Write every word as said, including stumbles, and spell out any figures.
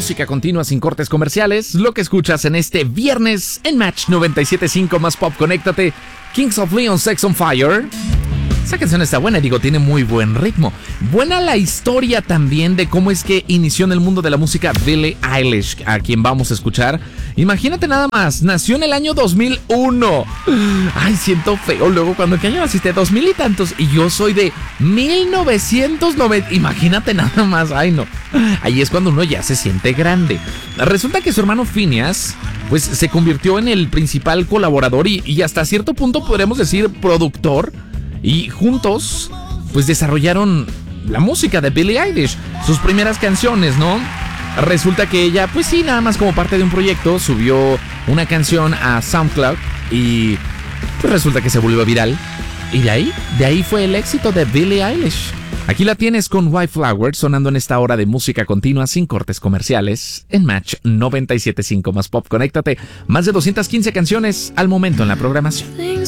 música continua sin cortes comerciales. Lo que escuchas en este viernes en Match noventa y siete punto cinco más Pop, conéctate. Kings of Leon, Sex on Fire. Esa canción está buena, digo, tiene muy buen ritmo. Buena la historia también de cómo es que inició en el mundo de la música Billie Eilish, a quien vamos a escuchar. Imagínate nada más, nació en el año dos mil uno. Ay, siento feo luego cuando ¿qué año naciste? Dos mil y tantos, y yo soy de mil novecientos noventa. Imagínate nada más, ay no. Ahí es cuando uno ya se siente grande. Resulta que su hermano Phineas pues se convirtió en el principal colaborador y, y hasta cierto punto podremos decir productor. Y juntos, pues desarrollaron la música de Billie Eilish, sus primeras canciones, ¿no? Resulta que ella, pues sí, nada más como parte de un proyecto, subió una canción a SoundCloud y pues resulta que se volvió viral. Y de ahí, de ahí fue el éxito de Billie Eilish. Aquí la tienes con White Flower sonando en esta hora de música continua sin cortes comerciales en Match noventa y siete punto cinco más Pop. Conéctate, más de doscientas quince canciones al momento en la programación.